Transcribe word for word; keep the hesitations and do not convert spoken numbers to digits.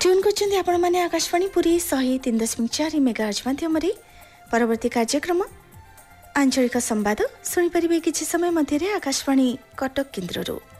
Tune करछन्ती आपण माने आकाशवाणी पुरी शहे तीन दशमलव चार मेगाहर्ट्ज माध्यमरे परवर्ती कार्यक्रम आंचलिक संवाद सुनिपारे किछि समय मध्यरे आकाशवाणी कटक केन्द्रରୁ।